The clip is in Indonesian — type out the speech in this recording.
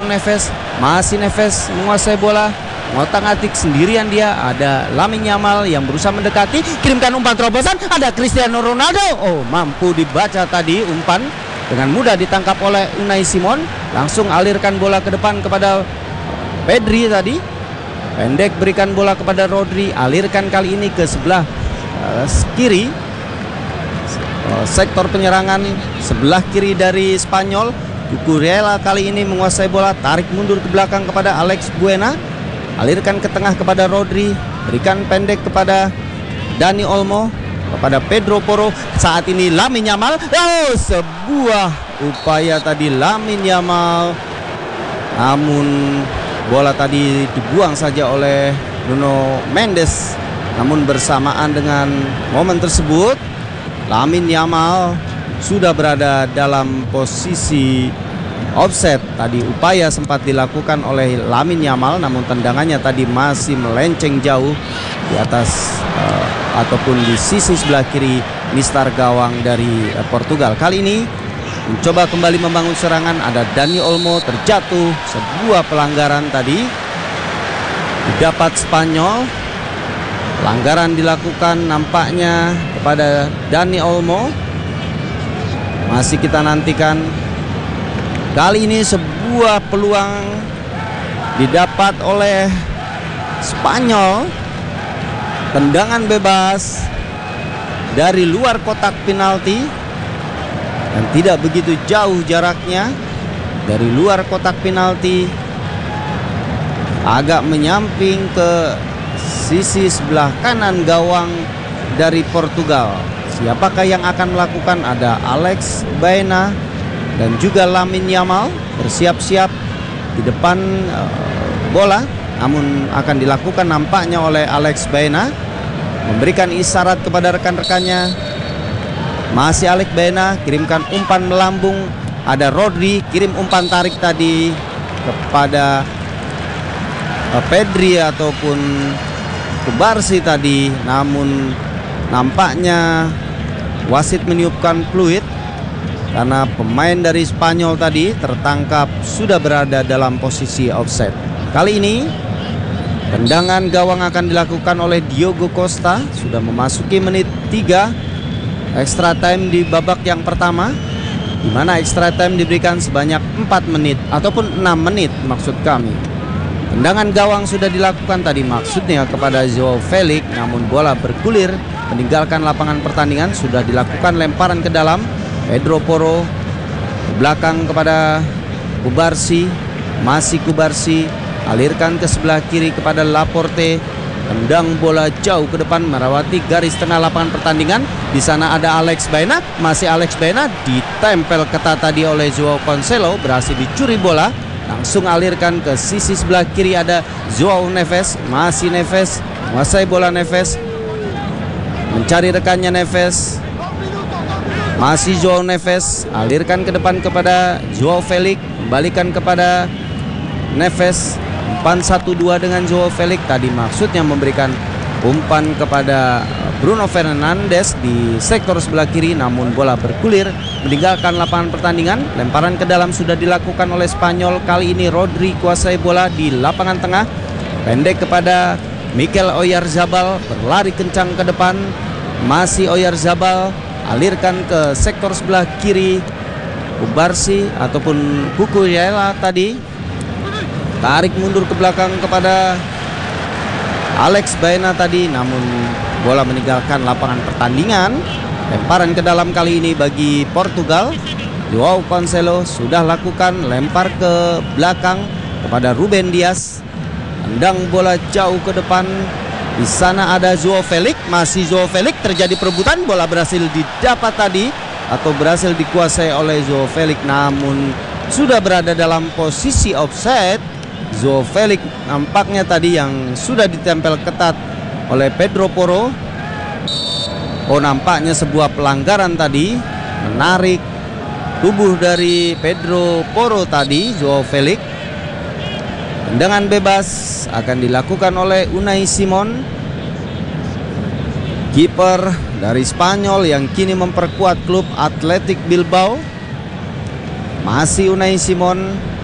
Neves. Masih Neves menguasai bola, ngotak-atik sendirian dia. Ada Lamine Yamal yang berusaha mendekati, kirimkan umpan terobosan, ada Cristiano Ronaldo. Oh, mampu dibaca tadi umpan, dengan mudah ditangkap oleh Unai Simon. Langsung alirkan bola ke depan kepada Pedri tadi. Pendek berikan bola kepada Rodri, alirkan kali ini ke sebelah kiri, sektor penyerangan sebelah kiri dari Spanyol. Cucurella kali ini menguasai bola, tarik mundur ke belakang kepada Alex Baena, alirkan ke tengah kepada Rodri, berikan pendek kepada Dani Olmo, kepada Pedro Porro. Saat ini Lamine Yamal, oh, sebuah upaya tadi Lamine Yamal, namun bola tadi dibuang saja oleh Nuno Mendes. Namun bersamaan dengan momen tersebut, Lamine Yamal sudah berada dalam posisi offset. Tadi upaya sempat dilakukan oleh Lamine Yamal, namun tendangannya tadi masih melenceng jauh di atas ataupun di sisi sebelah kiri mistar gawang dari Portugal. Kali ini mencoba kembali membangun serangan, ada Dani Olmo terjatuh, sebuah pelanggaran tadi didapat Spanyol. Pelanggaran dilakukan nampaknya kepada Dani Olmo. Masih kita nantikan. Kali ini sebuah peluang didapat oleh Spanyol. Tendangan bebas dari luar kotak penalti dan tidak begitu jauh jaraknya dari luar kotak penalti, agak menyamping ke sisi sebelah kanan gawang dari Portugal. Siapakah yang akan melakukan? Ada Alex Baena dan juga Lamine Yamal bersiap-siap di depan bola, namun akan dilakukan nampaknya oleh Alex Baena, memberikan isyarat kepada rekan-rekannya. Masih Alex Baena, kirimkan umpan melambung, ada Rodri, kirim umpan tarik tadi kepada Pedri ataupun Kubarsi tadi, namun nampaknya wasit meniupkan fluid karena pemain dari Spanyol tadi tertangkap sudah berada dalam posisi offside. Kali ini tendangan gawang akan dilakukan oleh Diogo Costa. Sudah memasuki menit 3 extra time di babak yang pertama, di mana extra time diberikan sebanyak 4 menit ataupun 6 menit maksud kami. Tendangan gawang sudah dilakukan tadi maksudnya kepada Joao Felix, namun bola bergulir meninggalkan lapangan pertandingan. Sudah dilakukan lemparan ke dalam, Pedro Porro ke belakang kepada Kubarsi. Masih Kubarsi, alirkan ke sebelah kiri kepada Laporte, tendang bola jauh ke depan melewati garis tengah lapangan pertandingan. Di sana ada Alex Baena, masih Alex Baena, ditempel ketat tadi oleh Joao Cancelo, berhasil dicuri bola. Langsung alirkan ke sisi sebelah kiri, ada Joao Neves. Masih Neves, menguasai bola Neves, mencari rekannya Neves. Masih Joao Neves, alirkan ke depan kepada Joao Felix, kembalikan kepada Neves. Umpan 1-2 dengan Joao Felix. Tadi maksudnya memberikan umpan kepada Bruno Fernandes di sektor sebelah kiri, namun bola bergulir meninggalkan lapangan pertandingan. Lemparan ke dalam sudah dilakukan oleh Spanyol. Kali ini Rodri kuasai bola di lapangan tengah, pendek kepada Mikel Oyarzabal, berlari kencang ke depan. Masih Oyarzabal, alirkan ke sektor sebelah kiri. Kubarsi ataupun Cucurella tadi tarik mundur ke belakang kepada Alex Baena tadi, namun bola meninggalkan lapangan pertandingan. Lemparan ke dalam kali ini bagi Portugal. Joao Cancelo sudah lakukan lempar ke belakang kepada Ruben Dias, tendang bola jauh ke depan. Di sana ada Joao Felix, masih Joao Felix, terjadi perebutan, bola berhasil didapat tadi atau berhasil dikuasai oleh Joao Felix, namun sudah berada dalam posisi offside. Joao Felix nampaknya tadi yang sudah ditempel ketat oleh Pedro Porro. Oh, nampaknya sebuah pelanggaran tadi, menarik tubuh dari Pedro Porro tadi, Joao Felix. Tendangan bebas akan dilakukan oleh Unai Simon, kiper dari Spanyol yang kini memperkuat klub Athletic Bilbao. Masih Unai Simon,